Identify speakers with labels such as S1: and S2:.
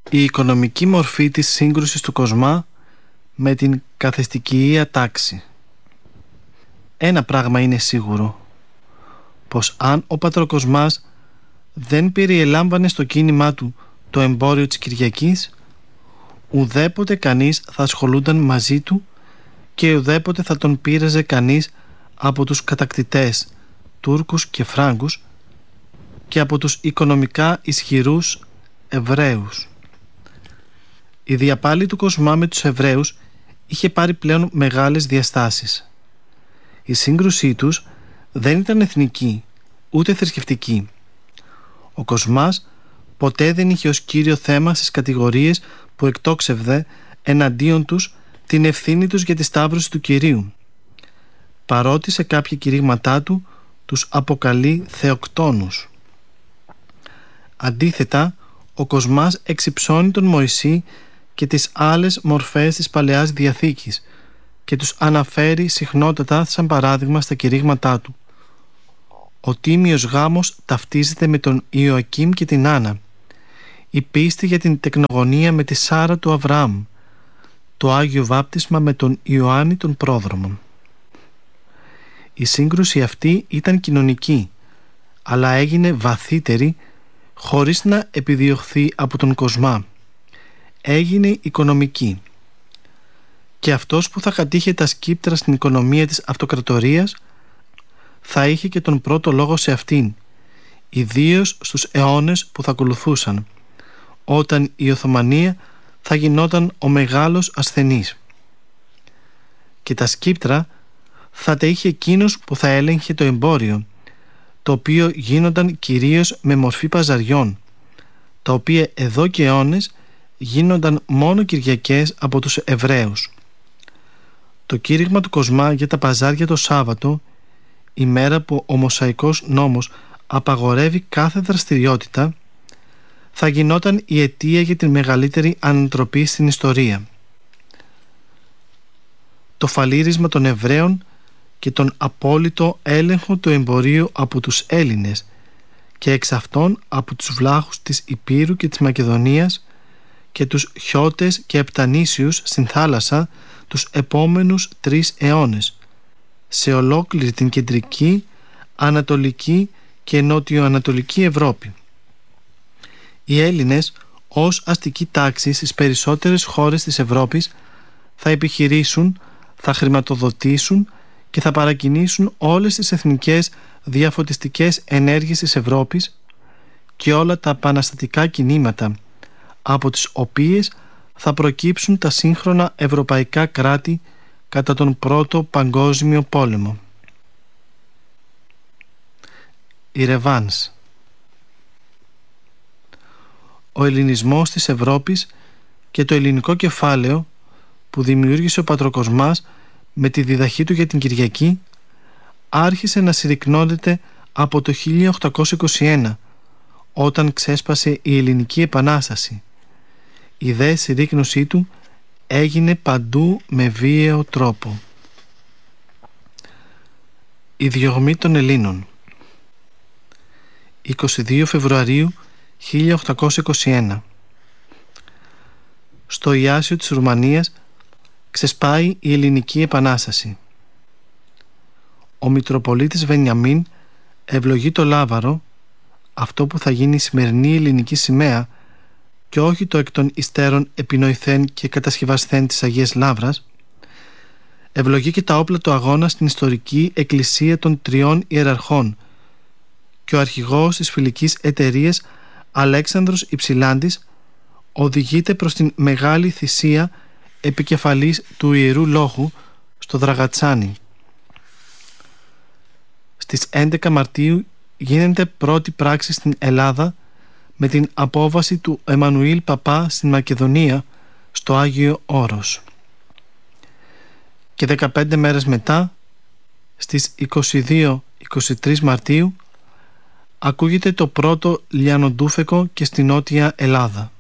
S1: Η οικονομική μορφή της σύγκρουσης του Κοσμά με την καθεστικη τάξη. Ένα πράγμα είναι σίγουρο, πως αν ο πατροκοσμάς δεν περιελάμβανε στο κίνημά του το εμπόριο της Κυριακής, ουδέποτε κανείς θα ασχολούνταν μαζί του και ουδέποτε θα τον πείραζε κανείς από τους κατακτητές Τούρκους και Φράγκους και από τους οικονομικά ισχυρούς Εβραίους. Η διαπάλη του Κοσμά με τους Εβραίους είχε πάρει πλέον μεγάλες διαστάσεις. Η σύγκρουσή τους δεν ήταν εθνική ούτε θρησκευτική. Ο Κοσμάς ποτέ δεν είχε ως κύριο θέμα στις κατηγορίες που εκτόξευδε εναντίον τους την ευθύνη τους για τη σταύρωση του Κυρίου, παρότι σε κάποια κηρύγματά του τους αποκαλεί θεοκτόνους. Αντίθετα, ο Κοσμάς εξυψώνει τον Μωυσή και τις άλλες μορφές της Παλαιάς Διαθήκης και τους αναφέρει συχνότατα σαν παράδειγμα στα κηρύγματά του. Ο τίμιος γάμος ταυτίζεται με τον Ιωακήμ και την Άννα, η πίστη για την τεκνογωνία με τη Σάρα του Αβραάμ, το Άγιο Βάπτισμα με τον Ιωάννη τον Πρόδρομο. Η σύγκρουση αυτή ήταν κοινωνική, αλλά έγινε βαθύτερη χωρίς να επιδιωχθεί από τον Κοσμά. Έγινε οικονομική. Και αυτός που θα κατήχε τα σκύπτρα στην οικονομία της αυτοκρατορίας θα είχε και τον πρώτο λόγο σε αυτήν, ιδίως στους αιώνες που θα ακολουθούσαν, όταν η Οθωμανία θα γινόταν ο μεγάλος ασθενής. Και τα σκύπτρα θα τα είχε εκείνος που θα έλεγχε το εμπόριο, το οποίο γίνονταν κυρίως με μορφή παζαριών, τα οποία εδώ και αιώνες γίνονταν μόνο Κυριακές από τους Εβραίους. Το κήρυγμα του Κοσμά για τα παζάρια το Σάββατο, η μέρα που ο Μωσαϊκός νόμος απαγορεύει κάθε δραστηριότητα, θα γινόταν η αιτία για την μεγαλύτερη ανατροπή στην ιστορία. Το φαλήρισμα των Εβραίων και τον απόλυτο έλεγχο του εμπορίου από τους Έλληνες και εξ αυτών από τους βλάχους της Υπήρου και της Μακεδονίας και τους Χιώτες και Επτανήσιους στην θάλασσα τους επόμενους 3 αιώνες σε ολόκληρη την κεντρική, ανατολική και νότιο-ανατολική Ευρώπη. Οι Έλληνες ως αστική τάξη στις περισσότερες χώρες της Ευρώπης θα επιχειρήσουν, θα χρηματοδοτήσουν και θα παρακινήσουν όλες τις εθνικές διαφωτιστικές ενέργειες της Ευρώπης και όλα τα επαναστατικά κινήματα, από τις οποίες θα προκύψουν τα σύγχρονα ευρωπαϊκά κράτη κατά τον Πρώτο Παγκόσμιο Πόλεμο. Η ρεβάνς. Ο ελληνισμός της Ευρώπης και το ελληνικό κεφάλαιο που δημιούργησε ο Πατροκοσμάς με τη διδαχή του για την Κυριακή άρχισε να συρρικνώνεται από το 1821, όταν ξέσπασε η Ελληνική Επανάσταση. Η δε συρρίκνωσή του έγινε παντού με βίαιο τρόπο. Η διωγμή των Ελλήνων. 22 Φεβρουαρίου 1821. Στο Ιάσιο της Ρουμανίας ξεσπάει η Ελληνική Επανάσταση. Ο Μητροπολίτης Βενιαμίν ευλογεί το λάβαρο, αυτό που θα γίνει η σημερινή ελληνική σημαία και όχι το εκ των υστέρων επινοηθέν και κατασκευασθέν της Αγίας Λαύρας. Ευλογεί και τα όπλα του αγώνα στην ιστορική εκκλησία των 3 ιεραρχών και ο αρχηγός της φιλικής εταιρείας Αλέξανδρος Υψηλάντης οδηγείται προς την μεγάλη θυσία επικεφαλής του Ιερού Λόγου στο Δραγατσάνι. Στις 11 Μαρτίου γίνεται πρώτη πράξη στην Ελλάδα με την απόβαση του Εμμανουήλ Παπά στην Μακεδονία στο Άγιο Όρος. Και 15 μέρες μετά, στις 22-23 Μαρτίου, ακούγεται το πρώτο λιανοντούφεκο και στη Νότια Ελλάδα.